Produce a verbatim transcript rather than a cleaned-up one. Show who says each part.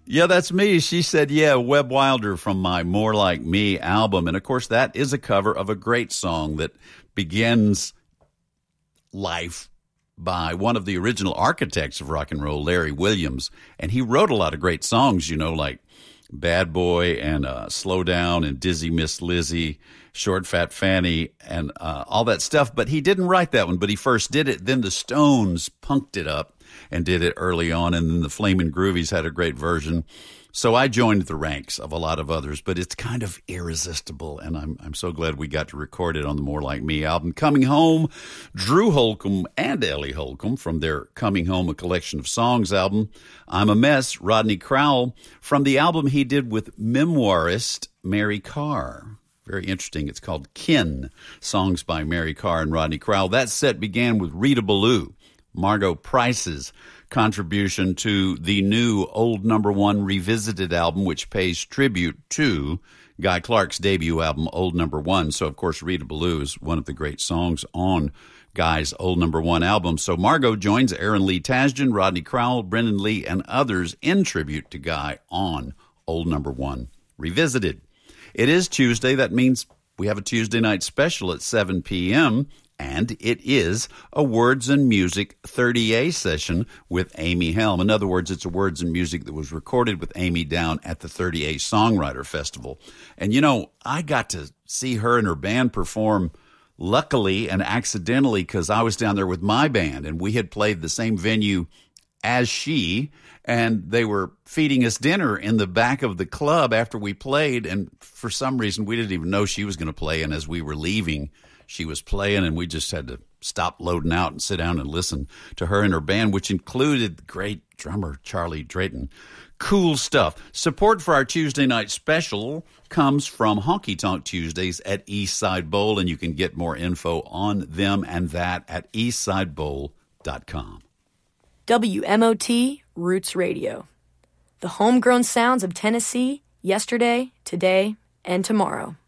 Speaker 1: Yeah, that's me. She said, yeah, Webb Wilder from my More Like Me album. And, of course, that is a cover of a great song that begins life by one of the original architects of rock and roll, Larry Williams. And he wrote a lot of great songs, you know, like Bad Boy and uh, Slow Down and Dizzy Miss Lizzie, Short Fat Fanny, and uh, all that stuff. But he didn't write that one, but he first did it. Then the Stones punked it up and did it early on, and then the Flamin' Groovies had a great version. So I joined the ranks of a lot of others, but it's kind of irresistible, and I'm I'm so glad we got to record it on the More Like Me album. Coming Home, Drew Holcomb and Ellie Holcomb from their Coming Home, a Collection of Songs album. I'm a Mess, Rodney Crowell, from the album he did with memoirist Mary Carr. Very interesting. It's called Kin, Songs by Mary Carr and Rodney Crowell. That set began with Rita Ballou, Margot Price's contribution to the new Old Number One Revisited album, which pays tribute to Guy Clark's debut album, Old Number One. So, of course, Rita Ballou is one of the great songs on Guy's Old Number One album. So Margot joins Aaron Lee Tasjan, Rodney Crowell, Brendan Lee, and others in tribute to Guy on Old Number One Revisited. It is Tuesday. That means we have a Tuesday night special at seven p.m., and it is a Words and Music thirty A session with Amy Helm. In other words, it's a Words and Music that was recorded with Amy down at the thirty A Songwriter Festival. And, you know, I got to see her and her band perform luckily and accidentally because I was down there with my band, and we had played the same venue as she, and they were feeding us dinner in the back of the club after we played, and for some reason we didn't even know she was going to play, and as we were leaving, she was playing, and we just had to stop loading out and sit down and listen to her and her band, which included the great drummer Charlie Drayton. Cool stuff. Support for our Tuesday night special comes from Honky Tonk Tuesdays at Eastside Bowl, and you can get more info on them and that at eastside bowl dot com.
Speaker 2: W M O T Roots Radio. The homegrown sounds of Tennessee, yesterday, today, and tomorrow.